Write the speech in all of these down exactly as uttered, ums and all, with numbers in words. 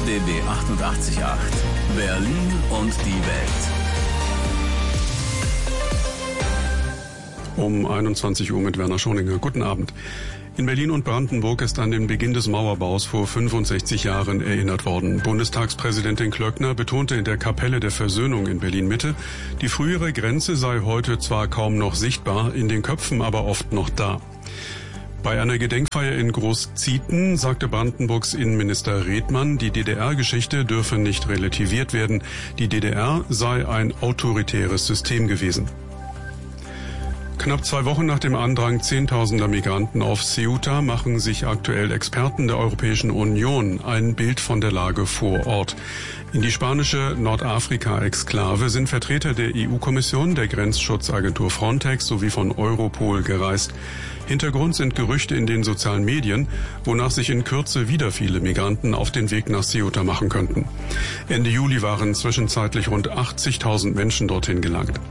B B achtundachtzig Komma acht. Berlin und die Welt. Um einundzwanzig Uhr mit Werner Schoninger. Guten Abend. In Berlin und Brandenburg ist an den Beginn des Mauerbaus vor fünfundsechzig Jahren erinnert worden. Bundestagspräsidentin Klöckner betonte in der Kapelle der Versöhnung in Berlin-Mitte, die frühere Grenze sei heute zwar kaum noch sichtbar, in den Köpfen aber oft noch da. Bei einer Gedenkfeier in Groß-Zieten sagte Brandenburgs Innenminister Redmann, die D D R-Geschichte dürfe nicht relativiert werden. Die D D R sei ein autoritäres System gewesen. Knapp zwei Wochen nach dem Andrang zehntausender Migranten auf Ceuta machen sich aktuell Experten der Europäischen Union ein Bild von der Lage vor Ort. In die spanische Nordafrika-Exklave sind Vertreter der E U-Kommission, der Grenzschutzagentur Frontex sowie von Europol gereist. Hintergrund sind Gerüchte in den sozialen Medien, wonach sich in Kürze wieder viele Migranten auf den Weg nach Ceuta machen könnten. Ende Juli waren zwischenzeitlich rund achtzigtausend Menschen dorthin gelangt.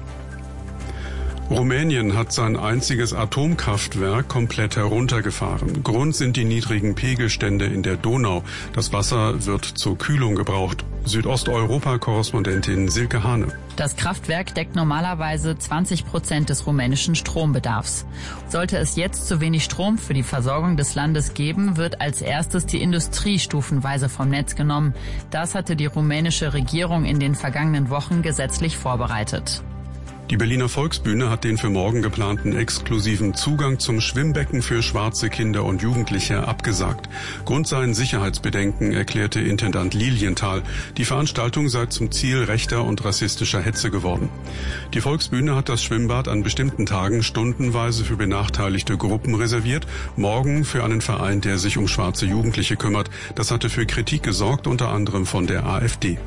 Rumänien hat sein einziges Atomkraftwerk komplett heruntergefahren. Grund sind die niedrigen Pegelstände in der Donau. Das Wasser wird zur Kühlung gebraucht. Südosteuropa-Korrespondentin Silke Hane. Das Kraftwerk deckt normalerweise zwanzig Prozent des rumänischen Strombedarfs. Sollte es jetzt zu wenig Strom für die Versorgung des Landes geben, wird als erstes die Industrie stufenweise vom Netz genommen. Das hatte die rumänische Regierung in den vergangenen Wochen gesetzlich vorbereitet. Die Berliner Volksbühne hat den für morgen geplanten exklusiven Zugang zum Schwimmbecken für schwarze Kinder und Jugendliche abgesagt. Grund seien Sicherheitsbedenken, erklärte Intendant Lilienthal. Die Veranstaltung sei zum Ziel rechter und rassistischer Hetze geworden. Die Volksbühne hat das Schwimmbad an bestimmten Tagen stundenweise für benachteiligte Gruppen reserviert, morgen für einen Verein, der sich um schwarze Jugendliche kümmert. Das hatte für Kritik gesorgt, unter anderem von der AfD.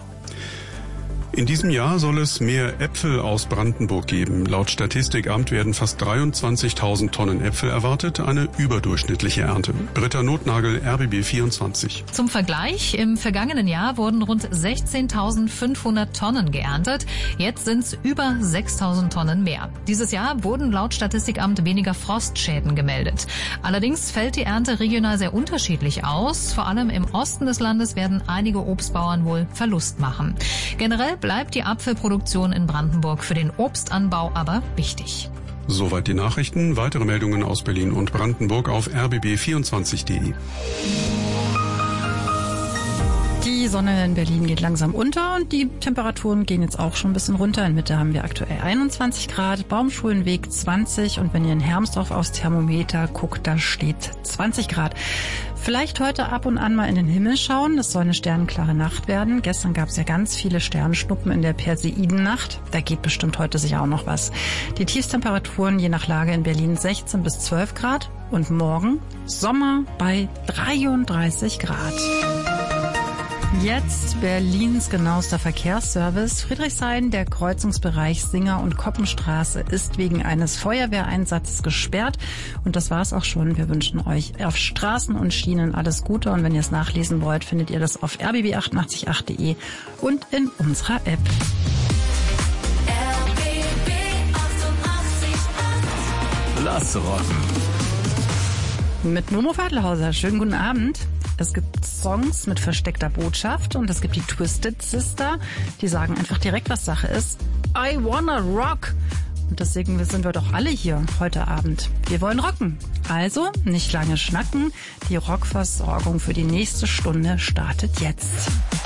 In diesem Jahr soll es mehr Äpfel aus Brandenburg geben. Laut Statistikamt werden fast dreiundzwanzigtausend Tonnen Äpfel erwartet, eine überdurchschnittliche Ernte. Britta Notnagel, R B B vierundzwanzig. Zum Vergleich, im vergangenen Jahr wurden rund sechzehntausendfünfhundert Tonnen geerntet. Jetzt sind es über sechstausend Tonnen mehr. Dieses Jahr wurden laut Statistikamt weniger Frostschäden gemeldet. Allerdings fällt die Ernte regional sehr unterschiedlich aus. Vor allem im Osten des Landes werden einige Obstbauern wohl Verlust machen. Generell bleibt die Apfelproduktion in Brandenburg für den Obstanbau aber wichtig. Soweit die Nachrichten. Weitere Meldungen aus Berlin und Brandenburg auf r b b vierundzwanzig punkt de. Die Sonne in Berlin geht langsam unter und die Temperaturen gehen jetzt auch schon ein bisschen runter. In Mitte haben wir aktuell einundzwanzig Grad, Baumschulenweg zwanzig und wenn ihr in Hermsdorf aufs Thermometer guckt, da steht zwanzig Grad. Vielleicht heute ab und an mal in den Himmel schauen. Es soll eine sternenklare Nacht werden. Gestern gab es ja ganz viele Sternschnuppen in der Perseidennacht. Da geht bestimmt heute sicher auch noch was. Die Tiefstemperaturen je nach Lage in Berlin sechzehn bis zwölf Grad und morgen Sommer bei dreiunddreißig Grad. Jetzt Berlins genauester Verkehrsservice. Friedrichshain, der Kreuzungsbereich Singer- und Koppenstraße, ist wegen eines Feuerwehreinsatzes gesperrt. Und das war's auch schon. Wir wünschen euch auf Straßen und Schienen alles Gute. Und wenn ihr es nachlesen wollt, findet ihr das auf r b b achtundachtzig punkt acht punkt de und in unserer App. R B B achtundachtzig Komma acht. Lass rocken. Mit Momo Fadlhauser. Schönen guten Abend. Es gibt Songs mit versteckter Botschaft und es gibt die Twisted Sister, die sagen einfach direkt, was Sache ist. I wanna rock. Und deswegen sind wir doch alle hier heute Abend. Wir wollen rocken. Also nicht lange schnacken. Die Rockversorgung für die nächste Stunde startet jetzt.